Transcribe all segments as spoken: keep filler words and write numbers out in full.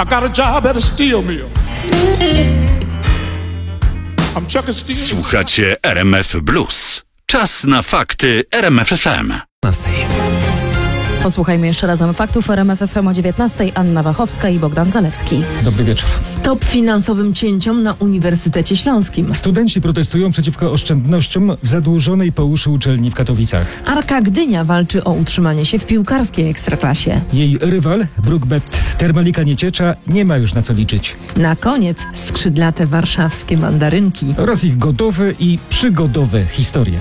I got a job at a steel mill. I'm chucking steel. Słuchacie R M F Blues. Czas na fakty R M F F M. Posłuchajmy jeszcze razem faktów R M F F M o dziewiętnastej. Anna Wachowska i Bogdan Zalewski. Dobry wieczór. Stop finansowym cięciom na Uniwersytecie Śląskim. Studenci protestują przeciwko oszczędnościom w zadłużonej po uszy uczelni w Katowicach. Arka Gdynia walczy o utrzymanie się w piłkarskiej ekstraklasie. Jej rywal, Brookbet Termalika Nieciecza, nie ma już na co liczyć. Na koniec skrzydlate warszawskie mandarynki. Oraz ich godowe i przygodowe historie.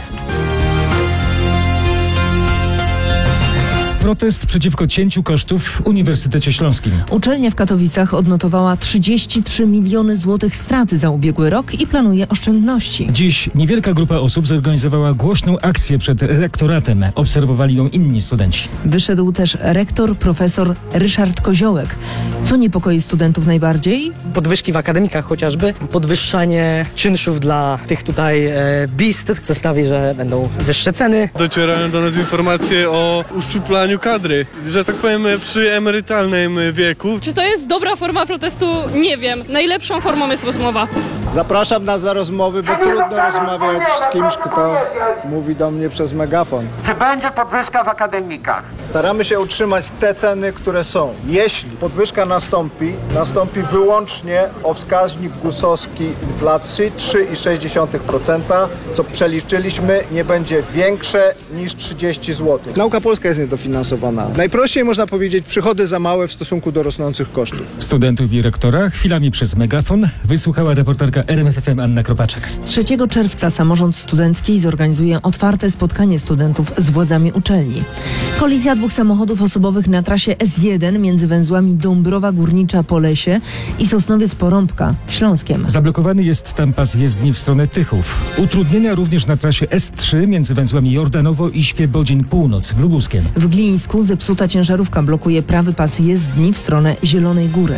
Protest przeciwko cięciu kosztów w Uniwersytecie Śląskim. Uczelnia w Katowicach odnotowała trzydzieści trzy miliony złotych straty za ubiegły rok i planuje oszczędności. Dziś niewielka grupa osób zorganizowała głośną akcję przed rektoratem. Obserwowali ją inni studenci. Wyszedł też rektor profesor Ryszard Koziołek. Co niepokoi studentów najbardziej? Podwyżki w akademikach chociażby, podwyższanie czynszów dla tych tutaj e, bist, co sprawi, że będą wyższe ceny. Docierają do nas informacje o uszczuplaniu kadry, że tak powiem przy emerytalnym wieku. Czy to jest dobra forma protestu? Nie wiem. Najlepszą formą jest rozmowa. Zapraszam nas na rozmowy, bo trudno rozmawiać z kimś, kto mówi do mnie przez megafon. Czy będzie podwyżka w akademikach? Staramy się utrzymać te ceny, które są. Jeśli podwyżka nastąpi, nastąpi wyłącznie o wskaźnik gusowski inflacji trzy przecinek sześć procent, co przeliczyliśmy nie będzie większe niż trzydzieści złotych. Nauka polska jest niedofinansowana. Najprościej można powiedzieć, przychody za małe w stosunku do rosnących kosztów. Studentów i rektora chwilami przez megafon wysłuchała reporterka R M F F M Anna Kropaczek. trzeciego czerwca samorząd studencki zorganizuje otwarte spotkanie studentów z władzami uczelni. Kolizja dwóch samochodów osobowych na trasie S jeden między węzłami Dąbrowa Górnicza-Polesie i Sosnowiec-Porąbka w Śląskiem. Zablokowany jest tam pas jezdni w stronę Tychów. Utrudnienia również na trasie S trzy między węzłami Jordanowo i Świebodzin Północ w Lubuskiem. W Glińsku zepsuta ciężarówka blokuje prawy pas jezdni w stronę Zielonej Góry.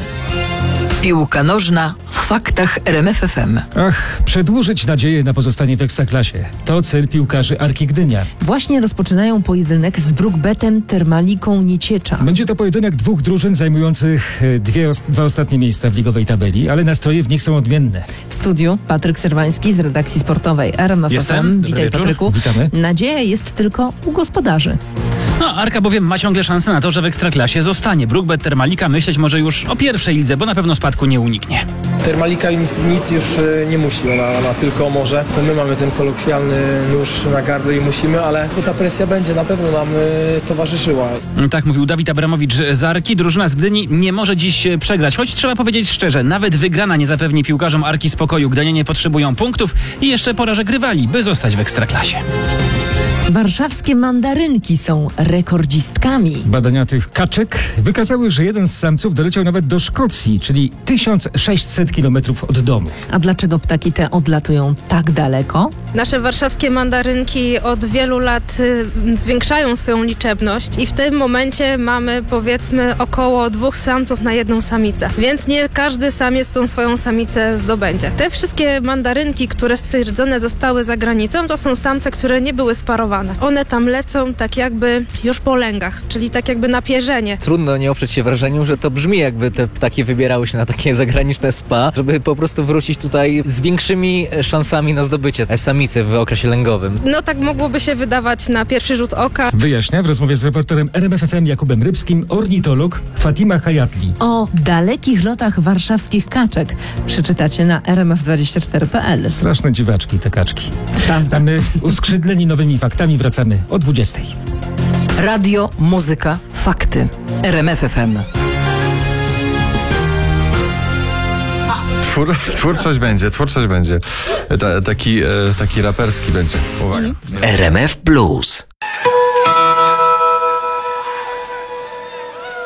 Piłka nożna w faktach R M F F M. Ach, przedłużyć nadzieję na pozostanie w Ekstraklasie. To cel piłkarzy Arki Gdynia. Właśnie rozpoczynają pojedynek z Brookbetem Termaliką Nieciecza. Będzie to pojedynek dwóch drużyn zajmujących dwie, dwa ostatnie miejsca w ligowej tabeli, ale nastroje w nich są odmienne. W studiu Patryk Serwański z redakcji sportowej R M F F M. Witaj, Patryku. Witamy. Nadzieja jest tylko u gospodarzy. No, Arka bowiem ma ciągle szansę na to, że w Ekstraklasie zostanie. Brookbet Termalika myśleć może już o pierwszej lidze, bo na pewno spadku nie uniknie. Termalika nic, nic już nie musi, ona, ona tylko może. To my mamy ten kolokwialny nóż na gardle i musimy, ale ta presja będzie na pewno nam y, towarzyszyła. Tak mówił Dawid Abramowicz z Arki. Drużyna z Gdyni nie może dziś przegrać, choć trzeba powiedzieć szczerze, nawet wygrana nie zapewni piłkarzom Arki spokoju. Gdynianie potrzebują punktów i jeszcze porażek rywali, by zostać w Ekstraklasie. Warszawskie mandarynki są rekordzistkami. Badania tych kaczek wykazały, że jeden z samców doleciał nawet do Szkocji, czyli tysiąc sześćset kilometrów od domu. A dlaczego ptaki te odlatują tak daleko? Nasze warszawskie mandarynki od wielu lat y, zwiększają swoją liczebność i w tym momencie mamy powiedzmy około dwóch samców na jedną samicę. Więc nie każdy samiec tą swoją samicę zdobędzie. Te wszystkie mandarynki, które stwierdzone zostały za granicą, to są samce, które nie były sparowane. One tam lecą tak jakby już po lęgach, czyli tak jakby na pierzenie. Trudno nie oprzeć się wrażeniu, że to brzmi jakby te ptaki wybierały się na takie zagraniczne spa, żeby po prostu wrócić tutaj z większymi szansami na zdobycie samicy w okresie lęgowym. No tak mogłoby się wydawać na pierwszy rzut oka. Wyjaśnia w rozmowie z reporterem R M F F M Jakubem Rybskim ornitolog Fatima Hayatli. O dalekich lotach warszawskich kaczek przeczytacie na r m f dwadzieścia cztery kropka p l. Straszne dziwaczki te kaczki. Prawda. A my uskrzydleni nowymi faktami wracamy o dwudziestej. Radio, muzyka, fakty. R M F F M. Twór, twórczość będzie, twórczość będzie. Ta, taki, e, taki raperski będzie. Uwaga. R M F Blues.